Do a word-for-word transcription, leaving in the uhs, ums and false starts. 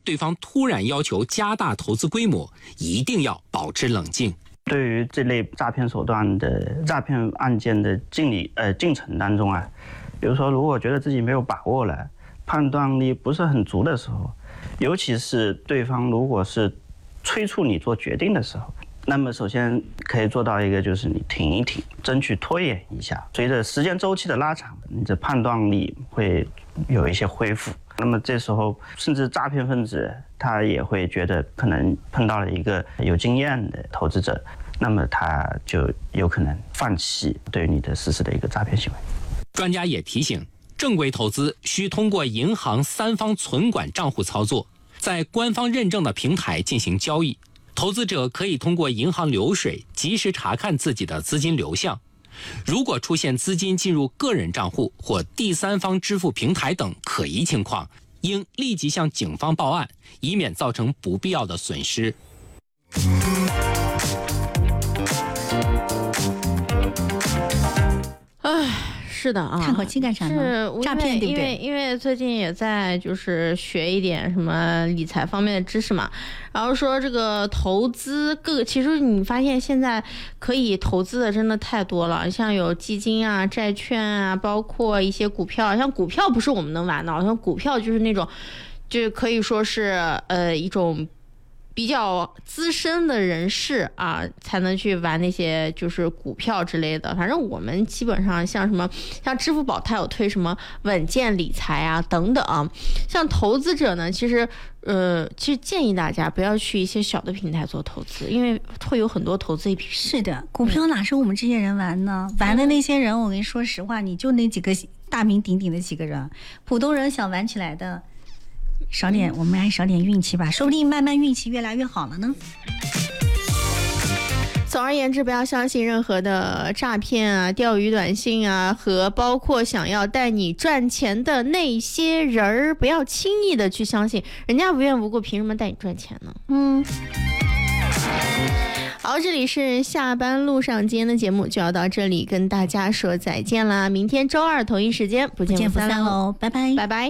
对方突然要求加大投资规模，一定要保持冷静。 对于这类诈骗手段的诈骗案件的进理呃进程当中啊，比如说如果觉得自己没有把握了，判断力不是很足的时候，尤其是对方如果是催促你做决定的时候，那么首先可以做到一个，就是你停一停，争取拖延一下。随着时间周期的拉长，你的判断力会有一些恢复。那么这时候，甚至诈骗分子他也会觉得可能碰到了一个有经验的投资者，那么他就有可能放弃对于你的实施的一个诈骗行为。 专家也提醒，正规投资需通过银行三方存管账户操作，在官方认证的平台进行交易。投资者可以通过银行流水及时查看自己的资金流向，如果出现资金进入个人账户或第三方支付平台等可疑情况，应立即向警方报案，以免造成不必要的损失。 唉，是的啊， 叹口气干啥呢？ 是诈骗，对不对？ 因为因为最近也在就是学一点什么理财方面的知识嘛，然后说这个投资各个，其实你发现现在可以投资的真的太多了，像有基金啊、债券啊，包括一些股票，像股票不是我们能玩的，像股票就是那种，就可以说是呃一种比较资深的人士啊，才能去玩那些就是股票之类的。反正我们基本上像什么，像支付宝它有推什么稳健理财啊等等啊。像投资者呢，其实呃，其实建议大家不要去一些小的平台做投资，因为会有很多投资 A P P。 是的，股票哪是我们这些人玩呢？嗯、玩的那些人，我跟你说实话，你就那几个大名鼎鼎的几个人，普通人想玩起来的。少点，我们还少点运气吧，说不定慢慢运气越来越好了呢。 总而言之，不要相信任何的诈骗啊、钓鱼短信啊，和包括想要带你赚钱的那些人儿，不要轻易的去相信，人家无缘无故凭什么带你赚钱呢？嗯。好，这里是下班路上，今天的节目就要到这里，跟大家说再见啦！明天周二同一时间不见不散喽， 拜拜， 拜拜。